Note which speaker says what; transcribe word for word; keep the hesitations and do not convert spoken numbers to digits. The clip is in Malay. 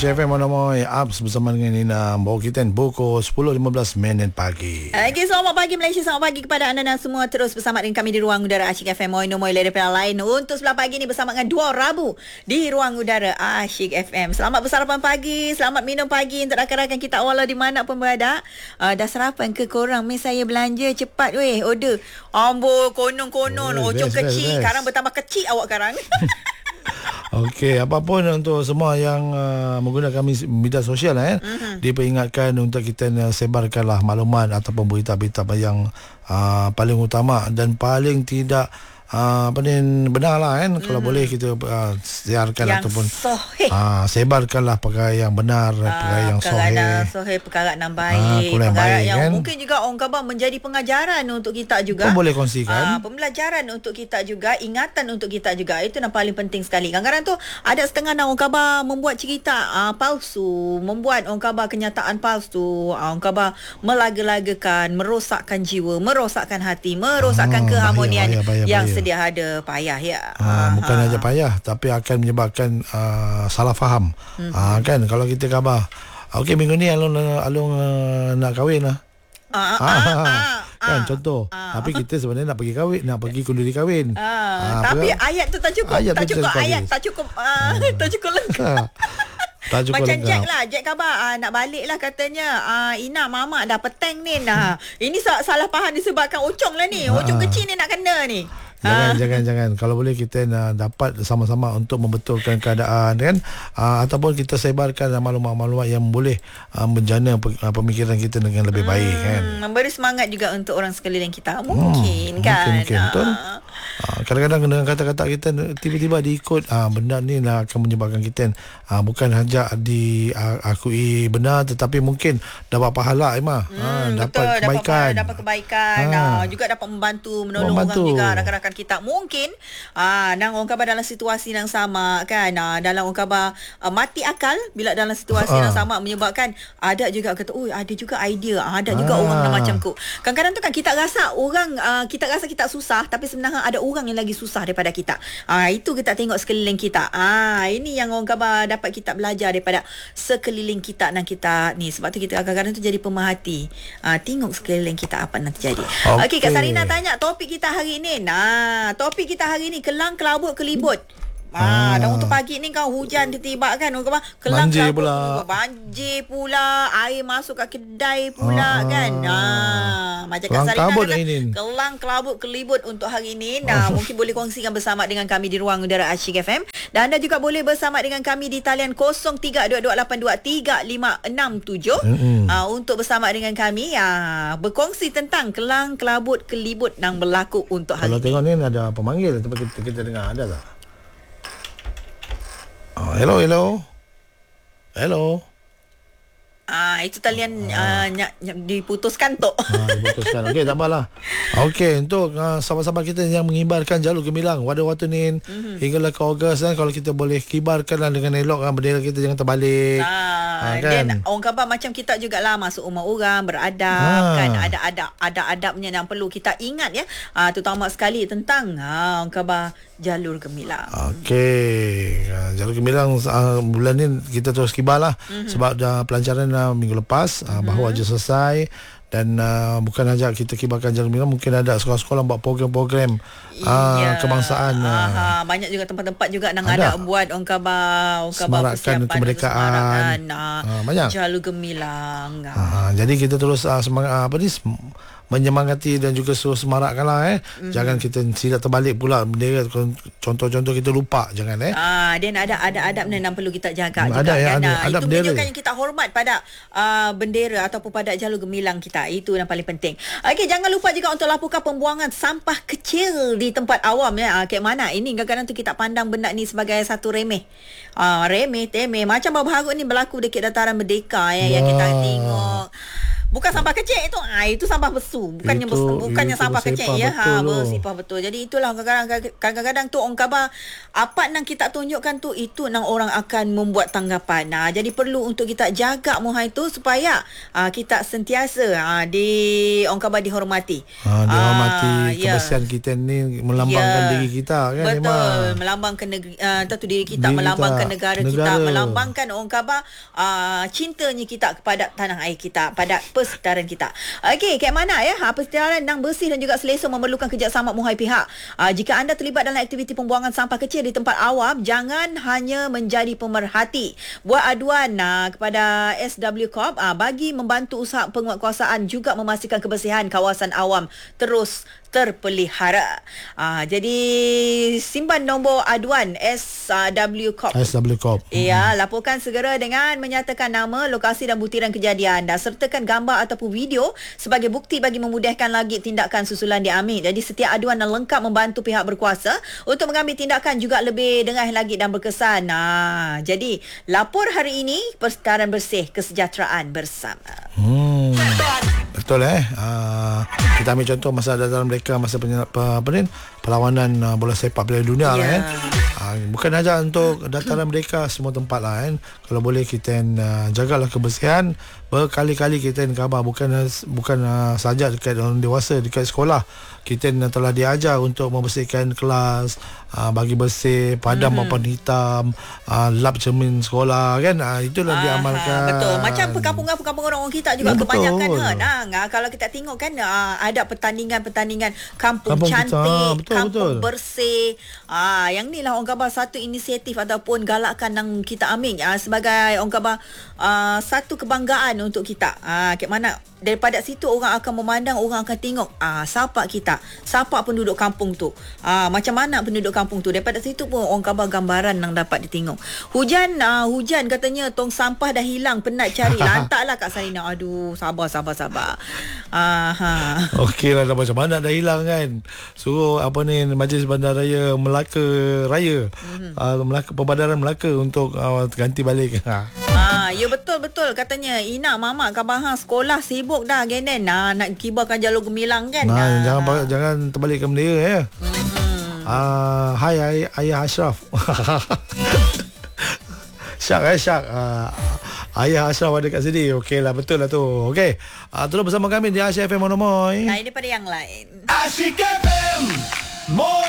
Speaker 1: Asia F M Monomoy Apps bersama dengan Nina bawa kita pukul sepuluh lima belas minit pagi.
Speaker 2: Okay, selamat pagi Malaysia, selamat pagi kepada anda dan semua terus bersama dengan kami di Ruang Udara Asyik F M Monomoy daripada lain untuk sebelah pagi ni bersama dengan dua Rabu di Ruang Udara Asyik F M. Selamat bersarapan pagi, selamat minum pagi untuk rakan-rakan kita walau di mana pun berada. Uh, dah sarapan ke korang? Mes saya belanja cepat weh, order. Ambo konon-konon, oh, ocong kecil, sekarang bertambah kecil awak sekarang.
Speaker 1: Okey, apapun untuk semua yang uh, menggunakan media sosial eh, uh-huh. diperingatkan untuk kita uh, sebarkanlah maklumat ataupun berita-berita yang uh, paling utama dan paling tidak Uh, apa ni benar lah kan, mm. kalau boleh kita uh, siarkan yang ataupun uh, sebarkanlah perkara yang benar, uh, perkara yang
Speaker 2: sahih,
Speaker 1: sahih,
Speaker 2: perkara yang baik, uh, perkara
Speaker 1: baik,
Speaker 2: yang
Speaker 1: kan?
Speaker 2: Mungkin juga orang khabar menjadi pengajaran untuk kita juga.
Speaker 1: Kau boleh kongsikan. Uh,
Speaker 2: pembelajaran untuk kita juga, ingatan untuk kita juga. Itu yang paling penting sekali. Kadang-kadang tu ada setengah orang khabar membuat cerita uh, palsu, membuat orang khabar kenyataan palsu, uh, orang khabar melaga-lagakan, merosakkan jiwa, merosakkan hati, merosakkan uh, keharmonian bahaya, bahaya, yang bahaya. Dia ada payah ya.
Speaker 1: Ha, bukan ha. aja payah tapi akan menyebabkan uh, salah faham. Hmm. Ha, kan kalau kita khabar, okey minggu ni Alung Alung uh, nak kahwin lah.
Speaker 2: Ah,
Speaker 1: ha,
Speaker 2: ah,
Speaker 1: ha,
Speaker 2: ah,
Speaker 1: kan
Speaker 2: ah,
Speaker 1: contoh.
Speaker 2: ah.
Speaker 1: Tapi kita sebenarnya nak pergi kahwin, nak pergi kenduri kahwin.
Speaker 2: Ah, ha, tapi perang, ayat tu tak cukup. Ayat tak cukup, cukup ayat tak cukup. Uh, ha. Tak cukup lengkap. Tak cukup macam lengkap. Jack lah, Jack khabar uh, nak balik lah katanya. uh, Ina mama dah petang ni nah. Ini salah faham disebabkan ocong lah ni. Ocong ha. kecil ni nak kena ni.
Speaker 1: Jangan,
Speaker 2: ha.
Speaker 1: jangan, jangan. Kalau boleh kita nak dapat sama-sama untuk membetulkan keadaan kan, uh, ataupun kita sebarkan maklumat-maklumat yang boleh uh, menjana pemikiran kita dengan lebih baik hmm, kan.
Speaker 2: Memberi semangat juga untuk orang sekeliling kita. Mungkin hmm, kan.
Speaker 1: Mungkin, mungkin. Betul. Uh, kadang-kadang dengan kata-kata kita tiba-tiba diikut, uh, benda ni lah akan menyebabkan kita uh, bukan saja diakui benar tetapi mungkin dapat pahala Emma. Hmm, uh, dapat
Speaker 2: betul,
Speaker 1: kebaikan.
Speaker 2: Dapat, dapat kebaikan. Uh, uh, juga dapat membantu, menolong membantu. orang juga, rakan-rakan kita. Mungkin ah dan orang khabar dalam situasi yang sama kan, ah, dalam orang khabar ah, mati akal bila dalam situasi ah. yang sama menyebabkan ada juga kata oh ada juga idea, ah, ada juga ah. orang yang macam tu. Kadang-kadang tu kan kita rasa orang ah, kita rasa kita susah tapi sebenarnya ada orang yang lagi susah daripada kita. Ah itu kita tengok sekeliling kita. Ah ini yang orang khabar dapat kita belajar daripada sekeliling kita dan kita ni. Sebab tu kita kadang-kadang tu jadi pemerhati. Ah tengok sekeliling kita apa yang terjadi. Okey, okay, Kak Sarina tanya topik kita hari ni. Nah Ah, topik kita hari ni kelang kelabut kelibut. Ah, dan untuk pagi ni kau hujan tiba-tiba kan, orang kata kelang
Speaker 1: banjir
Speaker 2: kelabut,
Speaker 1: pula.
Speaker 2: banjir pula, air masuk kat kedai pula ah, kan. Ah, macam Kak Sarina kata, kelang kelabut kelibut untuk hari ni. Nah, mungkin boleh kongsikan bersama dengan kami di Ruang Udara Asyik F M dan anda juga boleh bersama dengan kami di talian kosong tiga dua dua lapan dua tiga lima enam tujuh mm-hmm. ah, untuk bersama dengan kami ah, berkongsi tentang kelang kelabut kelibut yang berlaku untuk hari
Speaker 1: Kalau
Speaker 2: ni.
Speaker 1: Kalau tengok ni ada pemanggil tempat kita, kita dengar ada tak? Oh, hello, hello. Hello.
Speaker 2: Ah, itu talian ah. uh, ny- ny- diputuskan tu.
Speaker 1: Ah, diputuskan. Okey, tak apalah. Okey, untuk uh, sahabat-sahabat kita yang mengibarkan jalur gemilang pada waktu ni mm-hmm. hinggalah ke Ogos kan, kalau kita boleh kibarkanlah dengan elok kan, bendera kita jangan terbalik.
Speaker 2: Ah, ah kan. Dan orang khabar macam kita jugalah masuk rumah orang beradab ah. kan, ada adab ada adabnya yang perlu kita ingat ya. Ah, terutama sekali tentang ah, orang khabar jalur gemilang.
Speaker 1: Okey, uh, jalur gemilang uh, bulan ni kita terus kibarlah mm-hmm. sebab dah pelancaran uh, minggu lepas uh, mm-hmm. baru aja selesai dan uh, bukan saja kita kibarkan jalur gemilang, mungkin ada sekolah-sekolah buat program-program uh, kebangsaan.
Speaker 2: Aha, uh, banyak juga tempat-tempat juga yang ada, ada buat orang khabar, orang khabar
Speaker 1: semarakan kemerdekaan.
Speaker 2: Uh,
Speaker 1: uh, banyak
Speaker 2: jalur gemilang. Uh.
Speaker 1: Uh, jadi kita terus uh, semangat uh, apa ni menyemangati dan juga suruh semarakkanlah eh. Mm-hmm. Jangan kita silap terbalik pula bendera, contoh-contoh kita lupa, jangan eh.
Speaker 2: Ah, dan ada ada adab yang perlu kita jaga
Speaker 1: ada,
Speaker 2: juga
Speaker 1: ya,
Speaker 2: kan.
Speaker 1: ada,
Speaker 2: Nah, itu
Speaker 1: bendera.
Speaker 2: menunjukkan kita hormat pada uh, bendera ataupun pada jalur gemilang kita. Itu yang paling penting. Okey, jangan lupa juga untuk laporkan pembuangan sampah kecil di tempat awam ya. Ah, kayak mana? Ini kadang-kadang tu kita pandang benda ni sebagai satu remeh. Ah, remeh, temeh. Macam baru-baru ni berlaku dekat dataran Merdeka ya, yang kita tengok. Bukan bukan sampah kecil itu. Ah itu sampah besu, bukannya
Speaker 1: Itu-
Speaker 2: besu, bukannya
Speaker 1: itu
Speaker 2: sampah
Speaker 1: bersepah
Speaker 2: kecil ya.
Speaker 1: betul
Speaker 2: Ha
Speaker 1: tu.
Speaker 2: bersepah betul. Jadi itulah kadang-kadang kadang-kadang tu orang khabar apa nang kita tunjukkan tu itu nang orang akan membuat tanggapan. Nah, jadi perlu untuk kita jaga muhai tu supaya uh, kita sentiasa uh, di orang khabar dihormati.
Speaker 1: Ha, dihormati
Speaker 2: Ah, ya.
Speaker 1: kebersihan kita ni melambangkan
Speaker 2: Ya.
Speaker 1: diri kita kan.
Speaker 2: Betul,
Speaker 1: Emma?
Speaker 2: melambangkan negeri uh, tentu diri kita,
Speaker 1: Diri
Speaker 2: melambangkan
Speaker 1: kita,
Speaker 2: negara, kita,
Speaker 1: negara.
Speaker 2: melambangkan orang khabar uh, cintanya kita kepada tanah air kita, pada persekitaran kita. Okey, kat mana ya? Ha, persekitaran yang bersih dan juga selesa memerlukan kerjasama muhai pihak. Uh, jika anda terlibat dalam aktiviti pembuangan sampah kecil di tempat awam, jangan hanya menjadi pemerhati. Buat aduan uh, kepada S W Corp uh, bagi membantu usaha penguatkuasaan juga memastikan kebersihan kawasan awam terus terpelihara. Ah, jadi simpan nombor aduan S W Corp.
Speaker 1: S W Corp.
Speaker 2: Ya, laporkan segera dengan menyatakan nama, lokasi dan butiran kejadian dan sertakan gambar ataupun video sebagai bukti bagi memudahkan lagi tindakan susulan diambil. Jadi setiap aduan yang lengkap membantu pihak berkuasa untuk mengambil tindakan juga lebih dengah lagi dan berkesan. Nah, jadi lapor hari ini Persekitaran Bersih Kesejahteraan Bersama.
Speaker 1: Hmm. Betul eh. Uh, kita ambil contoh masa dataran mereka masa penyel, apa ni perlawanan uh, bola sepak Piala Dunia lah
Speaker 2: Ya.
Speaker 1: kan. Uh, bukan saja untuk dataran mereka, semua tempat lah kan. Kalau boleh kita uh, jagalah kebersihan. Berkali-kali kita khabar bukan bukan uh, saja dekat orang dewasa, dekat sekolah kita uh, telah diajar untuk membersihkan kelas, uh, bagi bersih, padam
Speaker 2: Mhm.
Speaker 1: papan hitam, uh, lap cermin sekolah kan. Uh, itulah
Speaker 2: Aha,
Speaker 1: diamalkan.
Speaker 2: betul. Macam perkampungan-perkampungan orang kita juga
Speaker 1: Ya,
Speaker 2: kebanyakan
Speaker 1: betul.
Speaker 2: ha, nah, nah, kalau kita tengok kan ah, ada pertandingan-pertandingan kampung,
Speaker 1: Kampung kita,
Speaker 2: cantik,
Speaker 1: betul,
Speaker 2: kampung
Speaker 1: betul.
Speaker 2: bersih. Ah, yang ni lah orang khabar satu inisiatif ataupun galakan yang kita ambil ah, sebagai orang khabar ah, satu kebanggaan untuk kita. Ah, kat mana daripada situ orang akan memandang, orang akan tengok ah siapa kita, siapa penduduk kampung tu. Ah, macam mana penduduk kampung tu. Daripada situ pun orang khabar gambaran yang dapat ditengok. Hujan ah, hujan katanya tong sampah dah hilang, penat cari. Lantaklah Kak Sarina. Aduh, sabar sabar sabar. Ah ha.
Speaker 1: Okey lah, dah macam mana dah hilang kan. Suruh apa ni Majlis Bandaraya Melaka Raya, mm-hmm. uh, Melaka, Perbadaran Melaka untuk uh, ganti balik. Ha.
Speaker 2: Ah, ya betul betul katanya Ina mama khabar hang sekolah sibuk dah genen. Nah, nak kibarkan jalur gemilang kan.
Speaker 1: Nah,
Speaker 2: Ah.
Speaker 1: jangan pa- jangan terbalikkan bendera ya.
Speaker 2: Hmm.
Speaker 1: Ah, hai ay- ayah Ashraf. Syak eh Syak. Uh, ayah Ashraf ada kat sini. Okey lah, betul lah tu. Okey. Uh, terus bersama kami di Asyik F M Monomoy.
Speaker 2: Nah, ini pada yang lain.
Speaker 3: Asyik F M. More